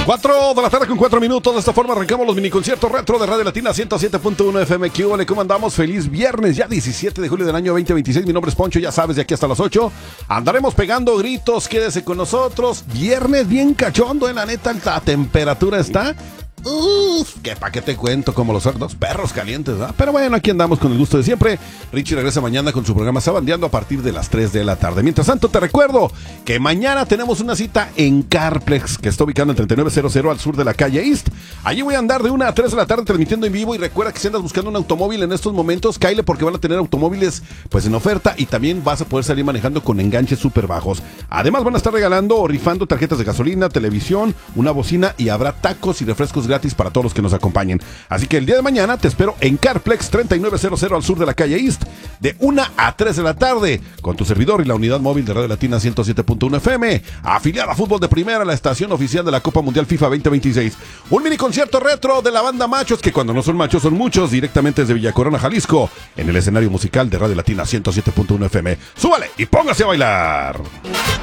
4 de la tarde con 4 minutos. De esta forma arrancamos los miniconciertos retro de Radio Latina 107.1 FM. ¿Cómo andamos? Feliz viernes, ya 17 de julio del año 2026. Mi nombre es Poncho, ya sabes, de aquí hasta las 8 andaremos pegando gritos. Quédese con nosotros. Viernes bien cachondo, la neta, la temperatura está... que pa' qué te cuento, como los dos perros calientes, ¿verdad? Pero bueno, aquí andamos con el gusto de siempre. Richie regresa mañana con su programa Sabandeando a partir de las 3 de la tarde. Mientras tanto, te recuerdo que mañana tenemos una cita en Carplex, que está ubicado en 3900 al sur de la calle East. Allí voy a andar de 1 a 3 de la tarde transmitiendo en vivo. Y recuerda que si andas buscando un automóvil en estos momentos, cáile, porque van a tener automóviles pues en oferta y también vas a poder salir manejando con enganches súper bajos. Además van a estar regalando o rifando tarjetas de gasolina, televisión, una bocina y habrá tacos y refrescos gratis para todos los que nos acompañen. Así que el día de mañana te espero en Carplex 3900 al sur de la calle East de 1 a 3 de la tarde con tu servidor y la unidad móvil de Radio Latina 107.1 FM, afiliada a Fútbol de Primera, la estación oficial de la Copa Mundial FIFA 2026. Un mini concierto retro de la banda Machos, que cuando no son machos son muchos, directamente desde Villa Corona, Jalisco, en el escenario musical de Radio Latina 107.1 FM. ¡Súbale y póngase a bailar!